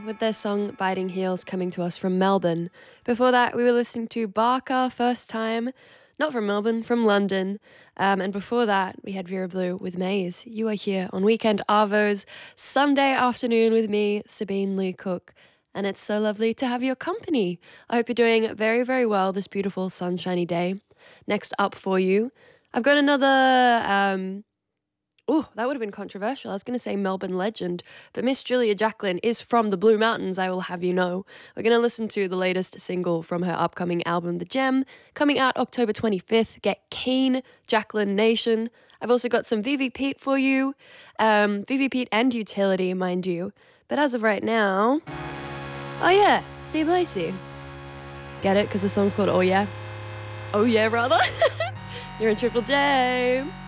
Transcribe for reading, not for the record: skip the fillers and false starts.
with their song Biting Heels coming to us from Melbourne. Before that, we were listening to Barker, First Time, not from Melbourne, from London. And before that, we had Vera Blue with Maze. You are here on Weekend Arvos, Sunday afternoon with me, Sabine Lee Cook. And it's so lovely to have your company. I hope you're doing very, very well this beautiful sunshiny day. Next up for you, I've got another... that would have been controversial. I was going to say Melbourne legend, but Miss Julia Jacklin is from the Blue Mountains, I will have you know. We're going to listen to the latest single from her upcoming album, The Gem, coming out October 25th. Get keen, Jacklin Nation. I've also got some Vivi Pete for you. Vivi Pete and Utility, mind you. But as of right now... Oh yeah, Steve Lacy. Get it? Because the song's called Oh Yeah? Oh Yeah, rather. You're in Triple J.